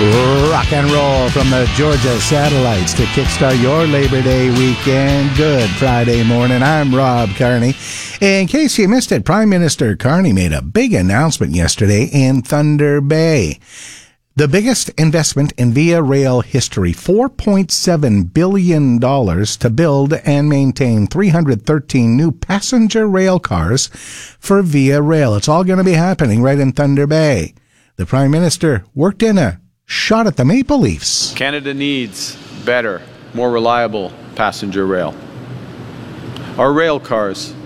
Rock and roll from the Georgia Satellites to kickstart your Labor Day weekend. Good Friday morning. I'm Rob Carney. In case you missed it, Prime Minister Carney made a big announcement yesterday in Thunder Bay. The biggest investment in Via Rail history, $4.7 billion to build and maintain 313 new passenger rail cars for Via Rail. It's all going to be happening right in Thunder Bay. The Prime Minister worked in a shot at the Maple Leafs. Canada needs better, more reliable passenger rail. Our rail cars